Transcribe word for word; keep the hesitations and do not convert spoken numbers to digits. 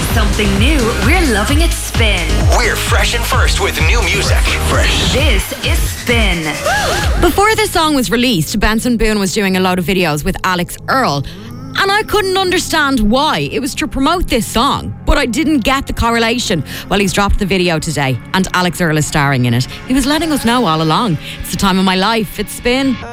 something new, we're loving it Spin. We're fresh and first with new music. Fresh. This is Spin. Before this song was released, Benson Boone was doing a load of videos with Alex Earl. And I couldn't understand why. It was to promote this song, but I didn't get the correlation. Well, he's dropped the video today, and Alex Earl is starring in it. He was letting us know all along. It's the time of my life. It's Spin.